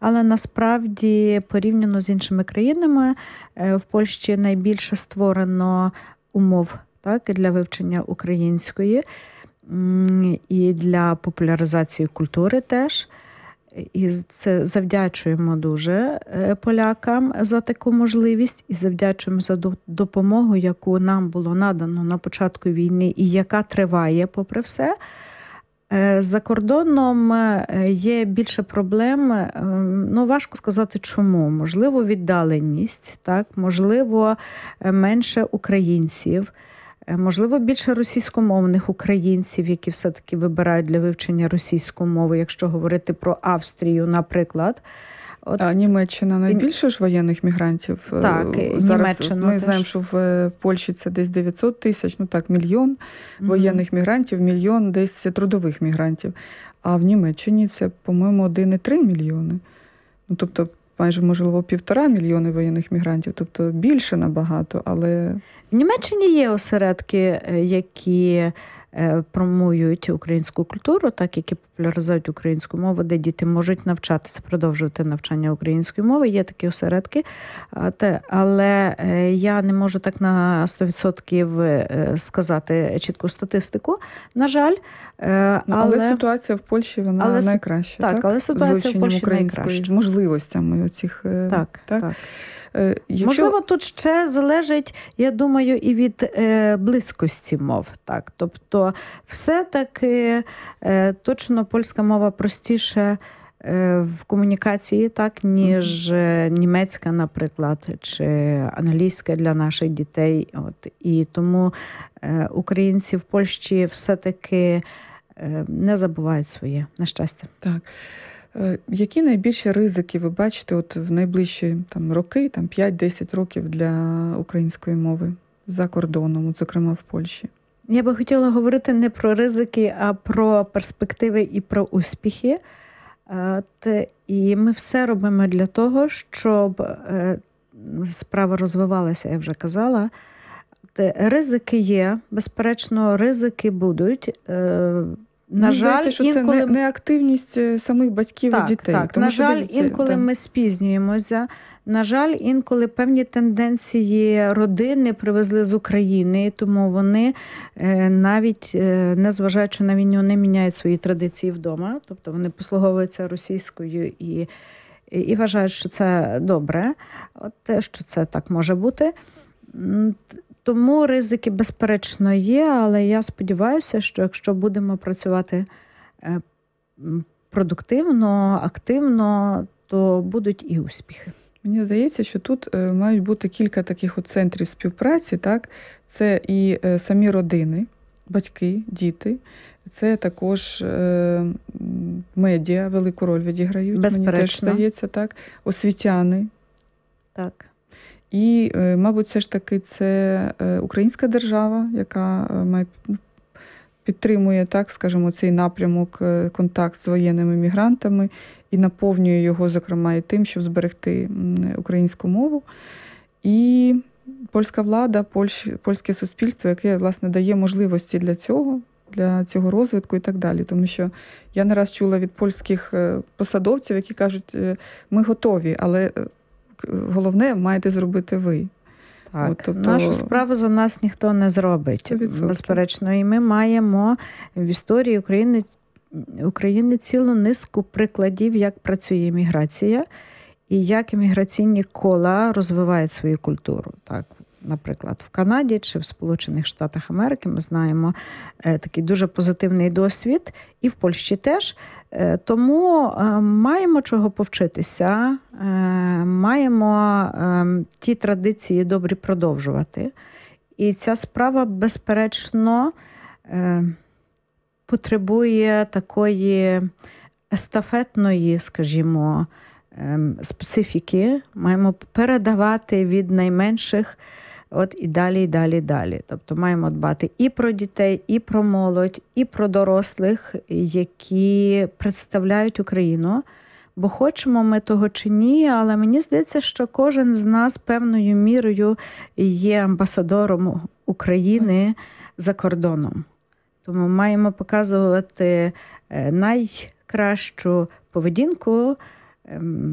але насправді порівняно з іншими країнами в Польщі найбільше створено умов, так, для вивчення української і для популяризації культури теж. І це завдячуємо дуже полякам за таку можливість і завдячуємо за допомогу, яку нам було надано на початку війни і яка триває попри все. За кордоном є більше проблем, важко сказати чому. Можливо, віддаленість, так? Можливо, менше українців, можливо, більше російськомовних українців, які все-таки вибирають для вивчення російської мови, якщо говорити про Австрію, наприклад. А Німеччина найбільше ж воєнних мігрантів? Так, зараз Німеччина ми теж. знаємо, що в Польщі це десь 900 тисяч, мільйон воєнних мігрантів, мільйон десь трудових мігрантів. А в Німеччині це, по-моєму, 1,3 мільйони. Тобто, майже, можливо, 1,5 мільйони воєнних мігрантів, тобто більше набагато, але... В Німеччині є осередки, які промують українську культуру, так, які популяризують українську мову, де діти можуть навчатися, продовжувати навчання української мови. Є такі осередки, але я не можу так на 100% сказати чітку статистику, на жаль. Але ситуація в Польщі, вона найкраща, так? Але ситуація в Польщі найкраща. Можливостями оцих. Так. Можливо, тут ще залежить, я думаю, і від близькості мов. Так? Тобто, все-таки точно польська мова простіша в комунікації, так, ніж німецька, наприклад, чи англійська для наших дітей. І тому українці в Польщі все-таки не забувають своє, на щастя. Так. Які найбільші ризики ви бачите в найближчі роки, 5-10 років для української мови за кордоном, зокрема в Польщі? Я би хотіла говорити не про ризики, а про перспективи і про успіхи. І ми все робимо для того, щоб справа розвивалася, я вже казала. Ризики є, безперечно, ризики будуть. На жаль, що інколи... це неактивність самих батьків і дітей. Так, тому, на жаль, інколи ми спізнюємося. На жаль, інколи певні тенденції родини привезли з України, тому вони навіть, незважаючи на війну, не міняють свої традиції вдома. Тобто вони послуговуються російською і вважають, що це добре, що це так може бути. Тому ризики, безперечно, є, але я сподіваюся, що якщо будемо працювати продуктивно, активно, то будуть і успіхи. Мені здається, що тут мають бути кілька таких центрів співпраці. Так? Це і самі родини, батьки, діти. Це також медіа велику роль відіграють. Безперечно. Мені теж здається, так? Освітяни. Так. І, мабуть, все ж таки це українська держава, яка підтримує, так, скажімо, цей напрямок, контакт з воєнними мігрантами і наповнює його, зокрема, і тим, щоб зберегти українську мову. І польська влада, польське суспільство, яке, власне, дає можливості для цього розвитку і так далі. Тому що я не раз чула від польських посадовців, які кажуть, ми готові, але головне маєте зробити ви. Так, нашу справу за нас ніхто не зробить, 100%. безперечно. І ми маємо в історії України цілу низку прикладів, як працює міграція і як імміграційні кола розвивають свою культуру. Так, наприклад, в Канаді чи в Сполучених Штатах Америки ми знаємо такий дуже позитивний досвід, і в Польщі теж. Тому маємо чого повчитися, маємо ті традиції добрі продовжувати. І ця справа, безперечно, потребує такої естафетної, скажімо, специфіки. Маємо передавати від найменших і далі. Тобто маємо дбати і про дітей, і про молодь, і про дорослих, які представляють Україну. Бо хочемо ми того чи ні, але мені здається, що кожен з нас певною мірою є амбасадором України за кордоном. Тому маємо показувати найкращу поведінку,